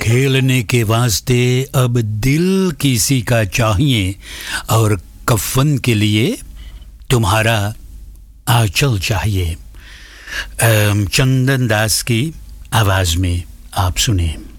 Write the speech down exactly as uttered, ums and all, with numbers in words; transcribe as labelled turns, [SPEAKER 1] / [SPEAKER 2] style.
[SPEAKER 1] खेलने के वास्ते अब दिल किसी का चाहिए और कफन के लिए तुम्हारा आंचल चाहिए। अम, चंदन दास की आवाज में आप सुने।